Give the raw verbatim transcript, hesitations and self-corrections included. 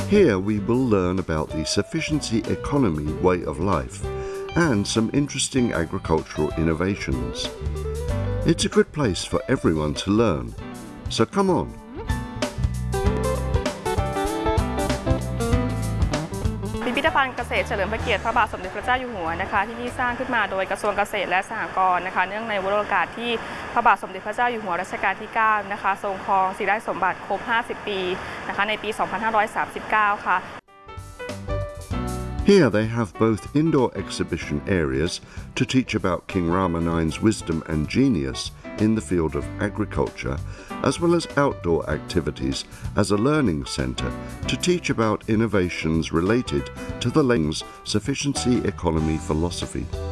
Here we will learn about the sufficiency economy way of life and some interesting agricultural innovations. It's a good place for everyone to learn, so come on. พิพิธภัณฑ์เกษตรเฉลิมพระเกียรติพระบาทสมเด็จพระเจ้าอยู่หัวนะคะที่นี่สร้างขึ้นมาโดยกระทรวงเกษตรและสหกรณ์นะคะเนื่องในวโรกาสที่พระบาทสมเด็จพระเจ้าอยู่หัวรัชกาลที่เก้านะคะทรงครองสิริราชสมบัติครบห้าสิบปีนะคะในปี สองพันห้าร้อยสามสิบเก้า ค่ะ Here they have both indoor exhibition areas to teach about King Rama nine's wisdom and genius in the field of agriculture, as well as outdoor activities as a learning centre to teach about innovations related to the Leng's sufficiency economy philosophy.